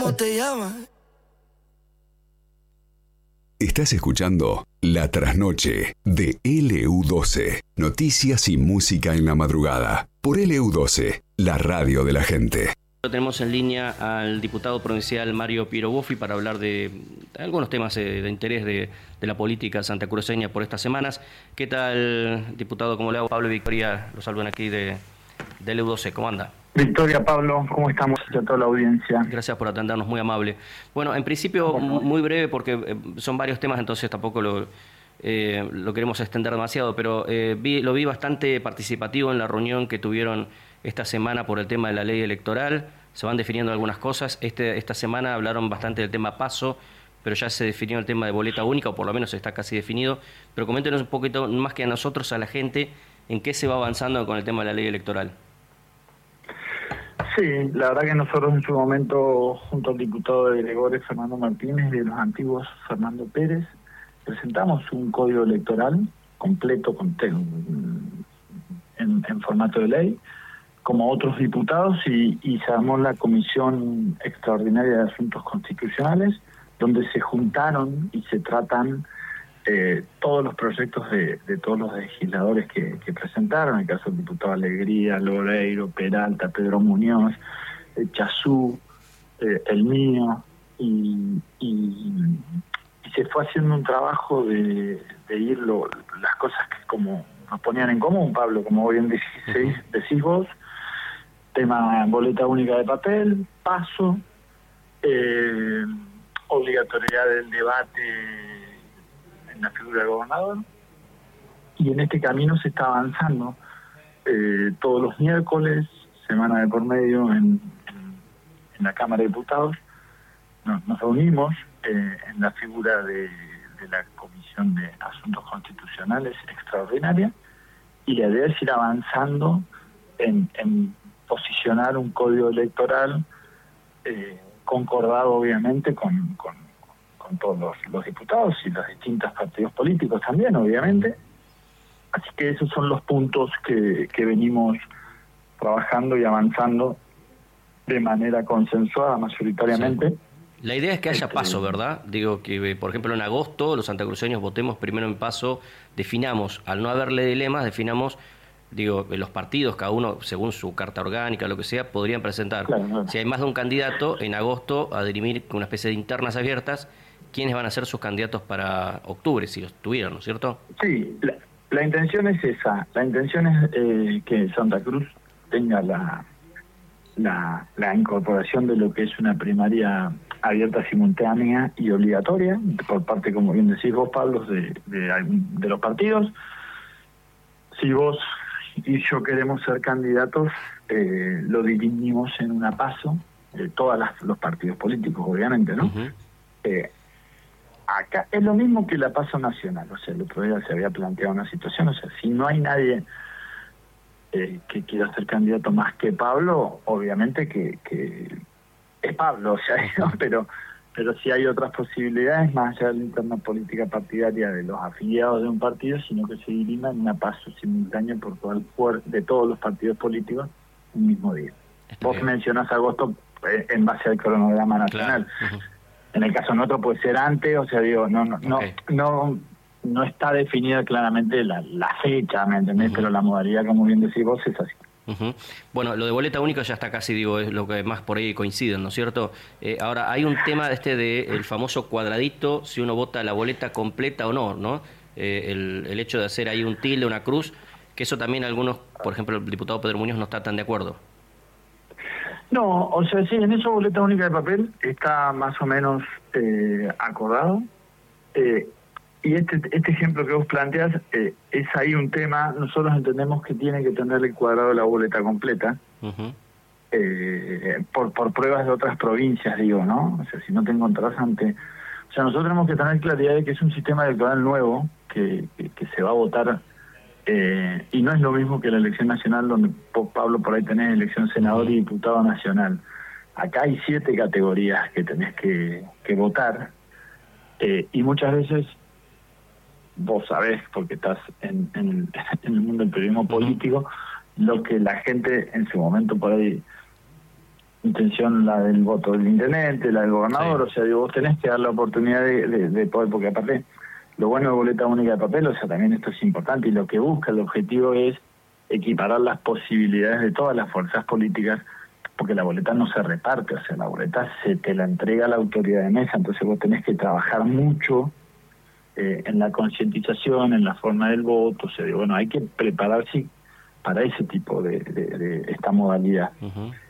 ¿Cómo te llamas? Estás escuchando La Trasnoche de LU12. Noticias y música en la madrugada. Por LU12, la radio de la gente. Tenemos en línea al diputado provincial Mario Piero Buffi para hablar de algunos temas de interés de la política santacruceña por estas semanas. ¿Qué tal, diputado? ¿Cómo le hago? Pablo y Victoria los saludan aquí de LU12. ¿Cómo anda? Victoria, Pablo, ¿cómo estamos? Y a toda la audiencia. Gracias por atendernos, muy amable. Bueno, en principio, muy breve porque son varios temas, entonces tampoco lo queremos extender demasiado, pero lo vi bastante participativo en la reunión que tuvieron esta semana por el tema de la ley electoral. Se van definiendo algunas cosas. Esta semana hablaron bastante del tema PASO, pero ya se definió el tema de boleta única, o por lo menos está casi definido. Pero coméntenos un poquito, más que a nosotros, a la gente, en qué se va avanzando con el tema de la ley electoral. Sí, la verdad que nosotros en su momento, junto al diputado de Gregores, Fernando Martínez, y de los antiguos Fernando Pérez, presentamos un código electoral completo en formato de ley, como otros diputados, y se armó la Comisión Extraordinaria de Asuntos Constitucionales, donde se juntaron y se tratan todos los proyectos de todos los legisladores que presentaron, en el caso del diputado Alegría, Loreiro, Peralta, Pedro Muñoz, Chazú, el mío, y se fue haciendo un trabajo de ir las cosas que como nos ponían en común, Pablo, como bien decís vos, tema boleta única de papel, PASO, obligatoriedad del debate en la figura del gobernador, y en este camino se está avanzando todos los miércoles, semana de por medio, en la Cámara de Diputados. Nos reunimos en la figura de la Comisión de Asuntos Constitucionales Extraordinaria, y la idea es ir avanzando en posicionar un código electoral concordado obviamente con todos los diputados y los distintos partidos políticos también, obviamente. Así que esos son los puntos que venimos trabajando y avanzando de manera consensuada mayoritariamente. Sí. La idea es que haya PASO, ¿verdad? Digo que, por ejemplo, en agosto los santacruceños votemos primero en PASO, definamos, al no haberle dilemas, definamos, los partidos, cada uno, según su carta orgánica, lo que sea, podrían presentar. Claro. Si hay más de un candidato, en agosto, a dirimir con una especie de internas abiertas, quiénes van a ser sus candidatos para octubre, si los tuvieran, ¿no es cierto? Sí, la intención es esa. La intención es que Santa Cruz tenga la incorporación de lo que es una primaria abierta, simultánea y obligatoria, por parte, como bien decís vos, Pablo, de los partidos. Si vos y yo queremos ser candidatos, lo dividimos en una PASO, todos los partidos políticos, obviamente, ¿no? Uh-huh. Acá es lo mismo que la PASO nacional, o sea, el otro día se había planteado una situación, o sea, si no hay nadie que quiera ser candidato más que Pablo, obviamente que es Pablo, o sea, ¿no? pero si hay otras posibilidades, más allá de la interna política partidaria de los afiliados de un partido, sino que se dirima en una PASO simultánea por de todos los partidos políticos un mismo día. Vos mencionás agosto en base al cronograma nacional. Claro. Uh-huh. En el caso nuestro puede ser antes, o sea, no está definida claramente la fecha, ¿me entendés? Uh-huh. Pero la modalidad, como bien decís vos, es así. Uh-huh. Bueno, lo de boleta única ya está casi, es lo que más por ahí coinciden, ¿no es cierto? Ahora, hay un tema de el famoso cuadradito, si uno vota la boleta completa o no, ¿no? El hecho de hacer ahí un tilde, una cruz, que eso también algunos, por ejemplo, el diputado Pedro Muñoz no está tan de acuerdo. No, o sea, sí, en esa boleta única de papel está más o menos acordado. Y este ejemplo que vos planteas es ahí un tema. Nosotros entendemos que tiene que tener el cuadrado de la boleta completa. Uh-huh. Por pruebas de otras provincias, digo, ¿no? O sea, si no te encontrás ante... O sea, nosotros tenemos que tener claridad de que es un sistema electoral nuevo que se va a votar, y no es lo mismo que la elección nacional, donde Pablo por ahí tenés elección senador y diputado nacional. Acá hay 7 categorías que tenés que votar, y muchas veces vos sabés, porque estás en el mundo del periodismo político, lo que la gente en su momento por ahí intención la del voto del intendente, la del gobernador, Sí. o sea, digo, vos tenés que dar la oportunidad de poder, porque aparte, lo bueno de boleta única de papel, o sea, también esto es importante, y lo que busca, el objetivo es equiparar las posibilidades de todas las fuerzas políticas, porque la boleta no se reparte, o sea, la boleta se te la entrega la autoridad de mesa, entonces vos tenés que trabajar mucho en la concientización, en la forma del voto, o sea, digo, bueno, hay que prepararse para ese tipo de esta modalidad. Uh-huh.